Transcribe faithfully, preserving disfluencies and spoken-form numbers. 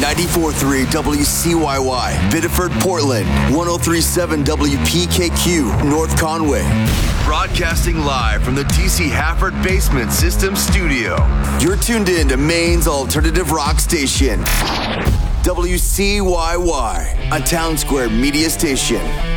ninety-four point three W C Y Y, Biddeford, Portland, one oh three point seven W P K Q, North Conway. Broadcasting live from the T C Hafford Basement System Studio. You're tuned in to Maine's alternative rock station, W C Y Y, a Town Square media station.